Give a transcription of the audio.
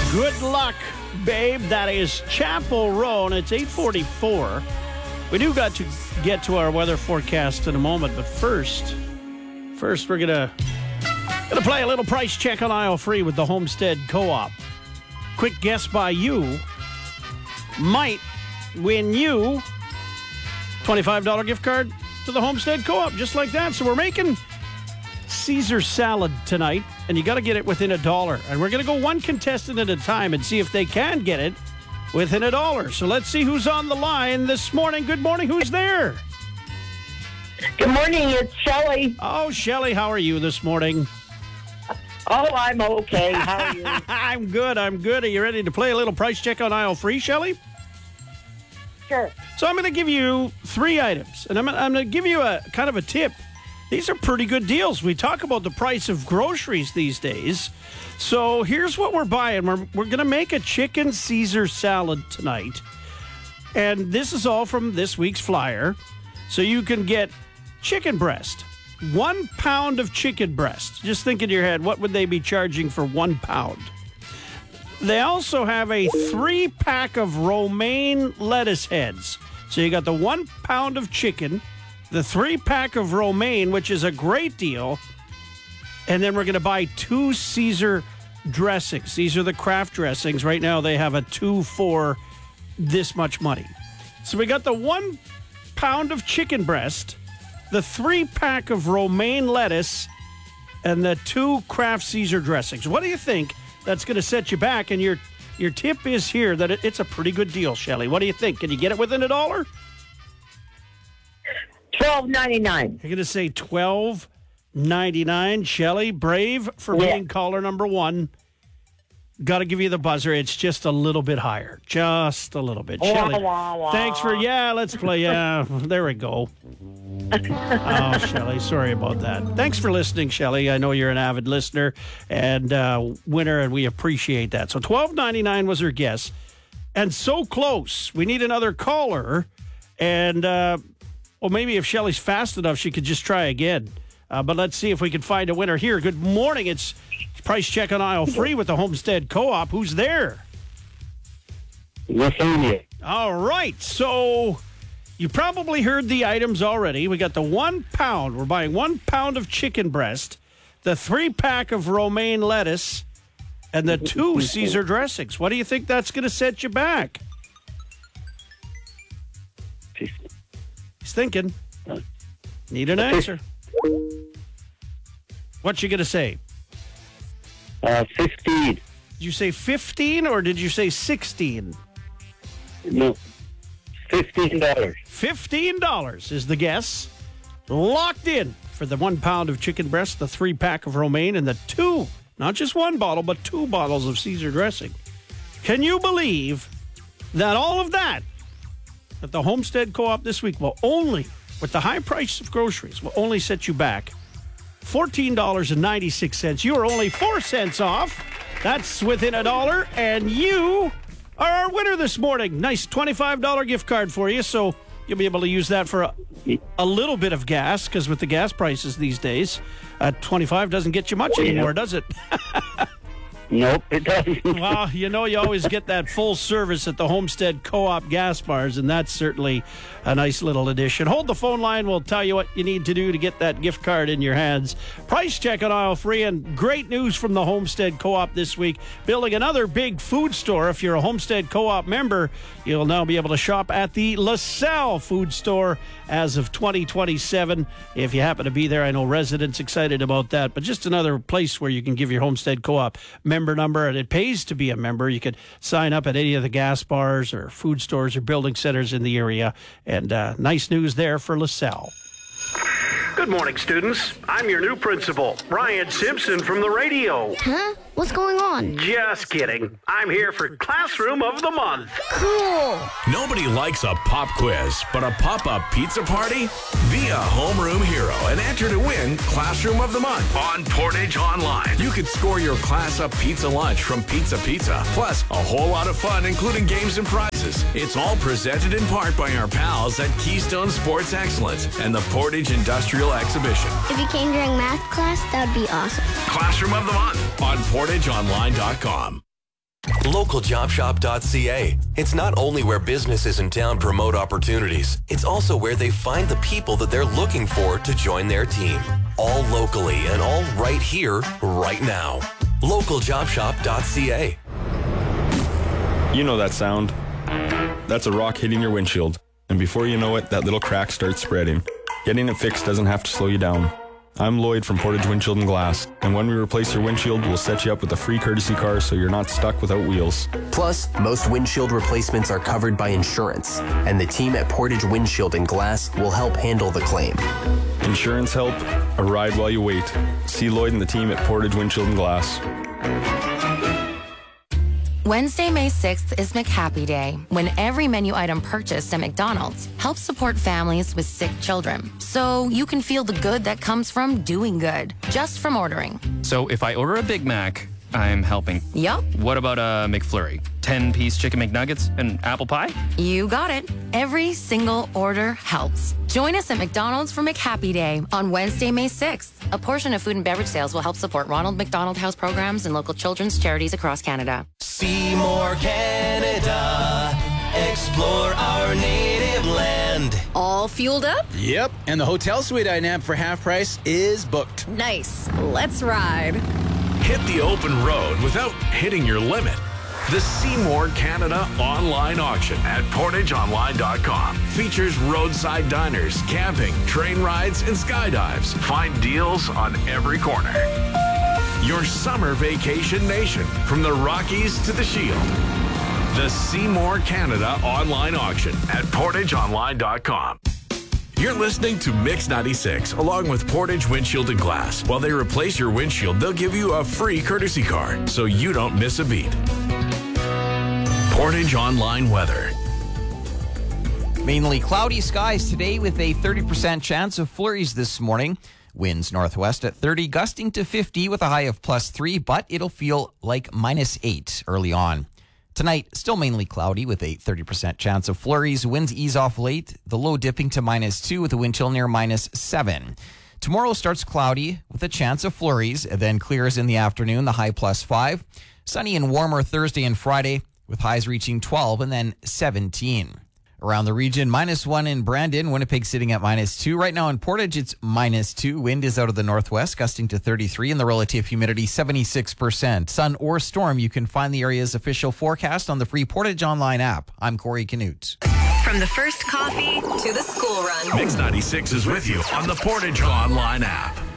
Good luck, babe. That is Chapel Row, and it's 8:44. We do got to get to our weather forecast in a moment, but first we're gonna play a little price check on aisle free with the Homestead Co-op. Quick guess by you might win you $25 gift card to the Homestead Co-op, just like that. So we're making Caesar salad tonight, and you got to get it within $1. And we're going to go one contestant at a time and see if they can get it within $1. So let's see who's on the line this morning. Good morning. Who's there? Good morning. It's Shelley. Oh, Shelley, how are you this morning? Oh, I'm okay. How are you? I'm good. Are you ready to play a little price check on aisle free, Shelley? Sure. So I'm going to give you 3 items, and I'm going to give you a kind of a tip. These are pretty good deals. We talk about the price of groceries these days. So here's what we're buying. We're going to make a chicken Caesar salad tonight. And this is all from this week's flyer. So you can get chicken breast. 1 pound of chicken breast. Just think in your head, what would they be charging for 1 pound? They also have a 3-pack of romaine lettuce heads. So you got the 1 pound of chicken, the 3-pack of romaine, which is a great deal. And then we're going to buy 2 Caesar dressings. These are the craft dressings. Right now they have a 2 for this much money. So we got the 1 pound of chicken breast, the 3-pack of romaine lettuce, and the 2 craft Caesar dressings. What do you think that's going to set you back? And your tip is here that it's a pretty good deal, Shelley. What do you think? Can you get it within $1? $12.99. You're going to say $12.99. Shelley, brave for being caller number 1. Got to give you the buzzer. It's just a little bit higher. Just a little bit. Shelley, thanks for, let's play. There we go. Oh, Shelley, sorry about that. Thanks for listening, Shelley. I know you're an avid listener and winner, and we appreciate that. So $12.99 was her guess. And so close. We need another caller. And, maybe if Shelley's fast enough, she could just try again. But let's see if we can find a winner here. Good morning. It's Price Check on aisle free with the Homestead Co-op. Who's there? Lithuania. All right. So you probably heard the items already. We got the 1 pound. We're buying 1 pound of chicken breast, the 3-pack of romaine lettuce, and the 2 Caesar dressings. What do you think that's going to set you back? He's thinking. Need an answer. What you going to say? 15. Did you say 15 or did you say 16? No, $15. $15 is the guess. Locked in for the 1 pound of chicken breast, the 3-pack of romaine, and the 2, not just 1 bottle, but 2 bottles of Caesar dressing. Can you believe that all of that at the Homestead Co-op this week will only, with the high price of groceries, will only set you back $14.96. You are only 4 cents off. That's within $1, and you are our winner this morning. Nice $25 gift card for you, so you'll be able to use that for a little bit of gas, because with the gas prices these days, $25 doesn't get you much anymore, does it? Nope, it doesn't. Well, you always get that full service at the Homestead Co-op gas bars, and that's certainly a nice little addition. Hold the phone line. We'll tell you what you need to do to get that gift card in your hands. Price check on aisle free, and great news from the Homestead Co-op this week. Building another big food store. If you're a Homestead Co-op member, you'll now be able to shop at the LaSalle food store as of 2027. If you happen to be there, I know residents excited about that, but just another place where you can give your Homestead Co-op member number, and it pays to be a member. You could sign up at any of the gas bars or food stores or building centers in the area, and nice news there for LaSalle. Good morning, students. I'm your new principal, Ryan Simpson from the radio. Huh? What's going on? Just kidding. I'm here for Classroom of the Month. Cool. Nobody likes a pop quiz, but a pop-up pizza party? Be a homeroom hero and enter to win Classroom of the Month on Portage Online. You could score your class-up pizza lunch from Pizza Pizza, plus a whole lot of fun, including games and prizes. It's all presented in part by our pals at Keystone Sports Excellence and the Portage Industrial Exhibition. If you came during math class, that would be awesome. Classroom of the Month on PortageOnline.com. LocalJobShop.ca. It's not only where businesses in town promote opportunities, it's also where they find the people that they're looking for to join their team. All locally and all right here, right now. LocalJobShop.ca. You know that sound. That's a rock hitting your windshield. And before you know it, that little crack starts spreading. Getting it fixed doesn't have to slow you down. I'm Lloyd from Portage Windshield and Glass, and when we replace your windshield, we'll set you up with a free courtesy car so you're not stuck without wheels. Plus, most windshield replacements are covered by insurance, and the team at Portage Windshield and Glass will help handle the claim. Insurance help, a ride while you wait. See Lloyd and the team at Portage Windshield and Glass. Wednesday, May 6th is McHappy Day, when every menu item purchased at McDonald's helps support families with sick children. So you can feel the good that comes from doing good, just from ordering. So if I order a Big Mac, I'm helping. Yup. What about a McFlurry? 10-piece chicken McNuggets and apple pie? You got it. Every single order helps. Join us at McDonald's for McHappy Day on Wednesday, May 6th. A portion of food and beverage sales will help support Ronald McDonald House programs and local children's charities across Canada. Seymour, Canada. Explore our native land. All fueled up? Yep, and the hotel suite I nabbed for half price is booked. Nice. Let's ride. Hit the open road without hitting your limit. The Seymour Canada online auction at portageonline.com features roadside diners, camping, train rides, and skydives. Find deals on every corner. Your summer vacation nation, from the Rockies to the Shield. The Seymour Canada online auction at portageonline.com. You're listening to Mix 96 along with Portage Windshield and Glass. While they replace your windshield, they'll give you a free courtesy car so you don't miss a beat. Portage Online weather. Mainly cloudy skies today with a 30% chance of flurries this morning. Winds northwest at 30, gusting to 50 with a high of +3, but it'll feel like -8 early on. Tonight, still mainly cloudy with a 30% chance of flurries. Winds ease off late, the low dipping to -2 with a wind chill near -7. Tomorrow starts cloudy with a chance of flurries, then clears in the afternoon, the high +5. Sunny and warmer Thursday and Friday with highs reaching 12 and then 17. Around the region, -1 in Brandon, Winnipeg sitting at -2. Right now in Portage, it's -2. Wind is out of the northwest, gusting to 33, and the relative humidity 76%. Sun or storm, you can find the area's official forecast on the free Portage Online app. I'm Corey Canute. From the first coffee to the school run. Mix 96 is with you on the Portage Online app.